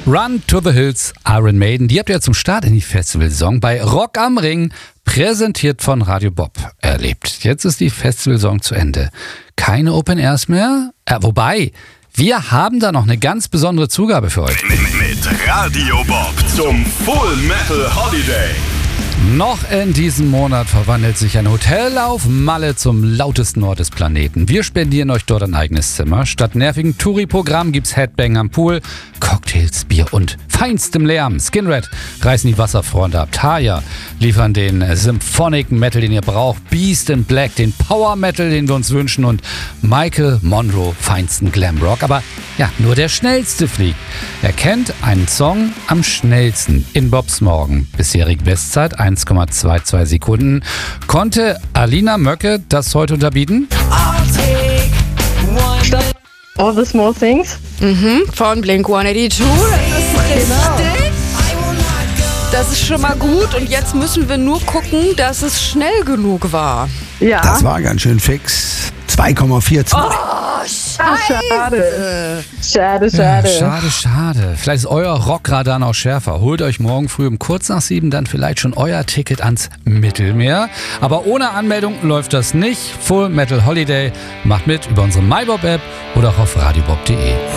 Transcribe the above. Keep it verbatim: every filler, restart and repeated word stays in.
Run to the Hills, Iron Maiden. Die habt ihr zum Start in die Festivalsaison bei Rock am Ring, präsentiert von Radio Bob, erlebt. Jetzt ist die Festivalsaison zu Ende. Keine Open Airs mehr? Äh, wobei, wir haben da noch eine ganz besondere Zugabe für euch. Mit Radio Bob zum Full Metal Holiday. Noch in diesem Monat verwandelt sich ein Hotel auf Malle zum lautesten Ort des Planeten. Wir spendieren euch dort ein eigenes Zimmer. Statt nervigen Touri-Programm gibt's Headbang am Pool, Cocktails, Bier und feinstem Lärm. Skinred reißen die Wasserfronte ab. Taya liefern den Symphonic Metal, den ihr braucht. Beast in Black, den Power Metal, den wir uns wünschen. Und Michael Monroe, feinsten Glamrock. Aber ja, nur der Schnellste fliegt. Er kennt einen Song am schnellsten in Bobs Morgen. Bisherige Bestzeit eins Komma zweiundzwanzig Sekunden. Konnte Alina Möcke das heute unterbieten? All the Small Things. Mhm, von Blink hundertzweiundachtzig. Das ist richtig. Das ist schon mal gut. Und jetzt müssen wir nur gucken, dass es schnell genug war. Ja. Das war ganz schön fix. zwei Komma vierzehn. Oh, schade. Schade, Ja, schade. schade, schade. Vielleicht ist euer Rockradar noch schärfer. Holt euch morgen früh um kurz nach sieben dann vielleicht schon euer Ticket ans Mittelmeer. Aber ohne Anmeldung läuft das nicht. Full Metal Holiday. Macht mit über unsere MyBob-App oder auch auf radiobob punkt de.